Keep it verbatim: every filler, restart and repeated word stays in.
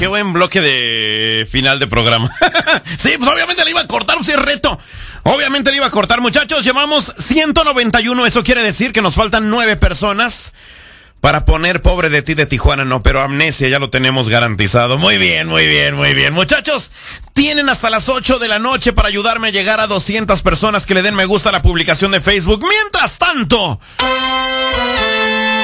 qué buen bloque de final de programa. Sí, pues obviamente le iba a cortar, pues es reto. Obviamente le iba a cortar, muchachos. Llevamos ciento noventa y uno, eso quiere decir que nos faltan nueve personas para poner Pobre de ti de Tijuana. No, pero Amnesia ya lo tenemos garantizado. Muy bien, muy bien, muy bien. Muchachos, tienen hasta las ocho de la noche para ayudarme a llegar a doscientas personas que le den me gusta a la publicación de Facebook. Mientras tanto...